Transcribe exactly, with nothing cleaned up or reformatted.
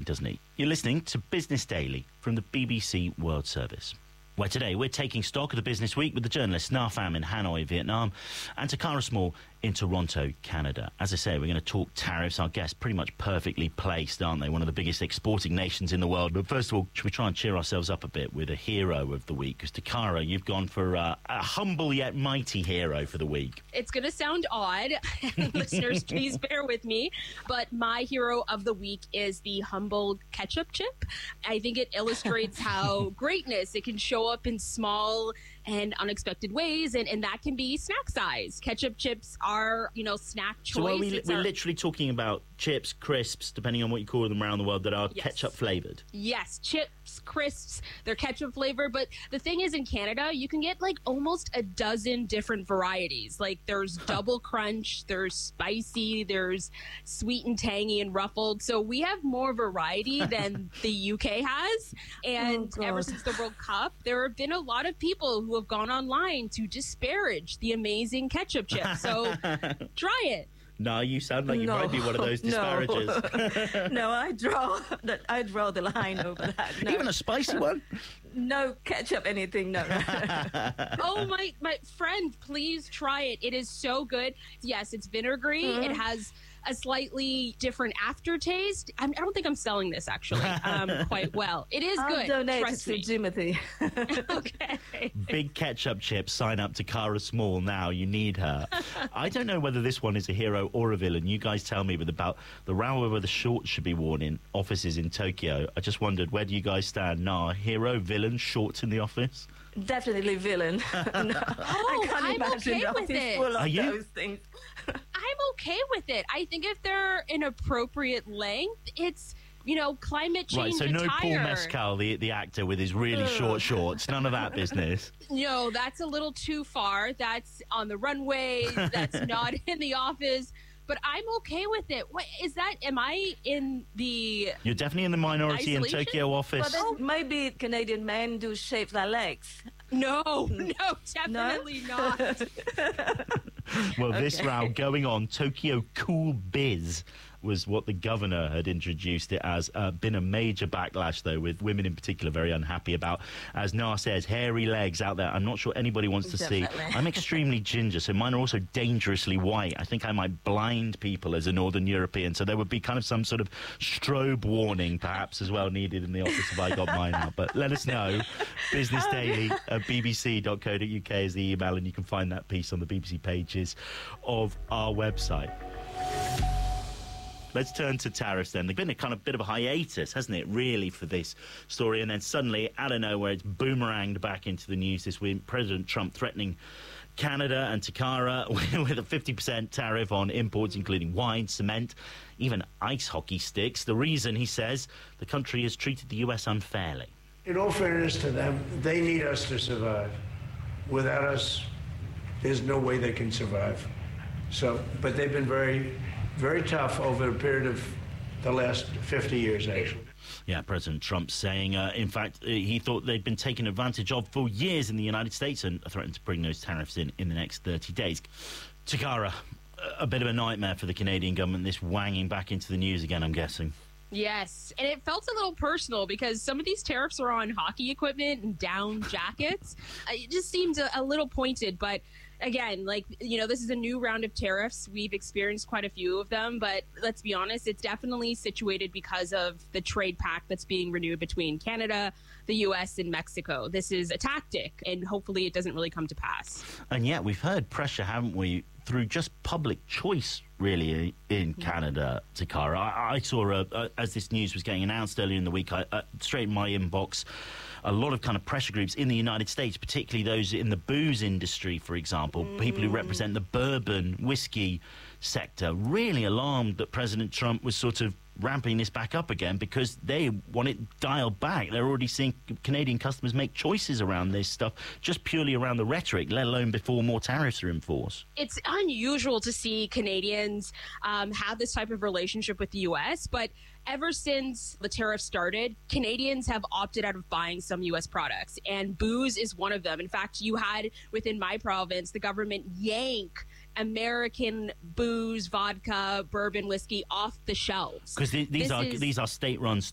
doesn't he? You're listening to Business Daily from the B B C World Service, where today we're taking stock of the business week with the journalists Na Pham in Hanoi, Vietnam, and Takara Small in Toronto, Canada. As I say, we're going to talk tariffs. Our guests pretty much perfectly placed, aren't they? One of the biggest exporting nations in the world. But first of all, should we try and cheer ourselves up a bit with a hero of the week? Because Takara, you've gone for uh, a humble yet mighty hero for the week. It's going to sound odd. Listeners, please bear with me. But my hero of the week is the humble ketchup chip. I think it illustrates how greatness, it can show up in small and unexpected ways, and, and that can be snack size. Ketchup chips are, you know, snack choice. So are we, It's we're our- literally talking about chips, crisps, depending on what you call them around the world, that are Yes. ketchup flavoured. Yes, chips, crisps, they're ketchup flavored. But the thing is, in Canada, you can get like almost a dozen different varieties. Like there's double crunch, there's spicy, there's sweet and tangy and ruffled. So we have more variety than the U K has. And Oh, ever God. since the World Cup, there have been a lot of people who have gone online to disparage the amazing ketchup chip. So try it. No, you sound like you might be one of those disparagers. No, no I draw that. I draw the line over that. No. Even a spicy one? No ketchup, anything. No. Oh, my, my friend, please try it. It is so good. Yes, it's vinegary. Mm. It has a slightly different aftertaste. I'm, I don't think I'm selling this, actually, um, quite well. It is I'll good. donate Trust it to me. Timothy. Okay. Big ketchup chip, sign up to Cara Small now. You need her. I don't know whether this one is a hero or a villain. You guys tell me, but about the row over the shorts should be worn in offices in Tokyo. I just wondered, where do you guys stand? Nah, hero, villain, shorts in the office? Definitely villain. No, Oh, I can't I'm imagine okay the with office it. full of Are you? those things. I'm okay with it. I think if they're an appropriate length, it's, you know, climate Right, change so no Paul attire. Mescal, the, the actor with his really Ugh. short shorts. None of that business. No, that's a little too far. That's on the runways. That's not in the office. But I'm okay with it. What is that? Am I in the... You're definitely in the minority in Isolation? Tokyo office. Well, then maybe Canadian men do shave their legs. No, no, definitely not. Well, this Okay. row going on, Tokyo Cool Biz was what the governor had introduced it as. Uh, been a major backlash, though, with women in particular very unhappy about, as Na says, hairy legs out there. I'm not sure anybody wants to see. Definitely. I'm extremely ginger, so mine are also dangerously white. I think I might blind people as a Northern European, so there would be kind of some sort of strobe warning, perhaps, as well needed in the office if I got mine out. But let us know. Business Daily at b b c dot co dot u k is the email, and you can find that piece on the B B C pages of our website. Let's turn to tariffs then. There's been a kind of bit of a hiatus, hasn't it, really, for this story? And then suddenly, out of nowhere, it's boomeranged back into the news this week. President Trump threatening Canada and Takara with a fifty percent tariff on imports, including wine, cement, even ice hockey sticks. The reason, he says, the country has treated the U S unfairly. In all fairness to them, they need us to survive. Without us, there's no way they can survive. So, but they've been very, very tough over a period of the last fifty years, actually. Yeah, President Trump saying, uh, in fact, uh, he thought they'd been taken advantage of for years in the United States and threatened to bring those tariffs in in the next thirty days. Takara, a bit of a nightmare for the Canadian government, this wanging back into the news again, I'm guessing. Yes, and it felt a little personal because some of these tariffs are on hockey equipment and down jackets. Uh, It just seems a, a little pointed, but again, like, you know, this is a new round of tariffs. We've experienced quite a few of them, but let's be honest, it's definitely situated because of the trade pact that's being renewed between Canada, the U S, and Mexico. This is a tactic, and hopefully it doesn't really come to pass. And yet we've heard pressure, haven't we, through just public choice, really, in Canada, Takara. I, I saw, a, a, as this news was getting announced earlier in the week, I, uh, straight in my inbox, a lot of kind of pressure groups in the United States, particularly those in the booze industry, for example, mm. people who represent the bourbon, whiskey sector, really alarmed that President Trump was sort of ramping this back up again because they want it dialed back. They're already seeing Canadian customers make choices around this stuff just purely around the rhetoric, let alone before more tariffs are in force. It's unusual to see Canadians um, have this type of relationship with the U S, but ever since the tariff started, Canadians have opted out of buying some U S products, and booze is one of them. In fact, you had within my province the government yank American booze, vodka, bourbon, whiskey off the shelves. Because th- these This are is- these are state-run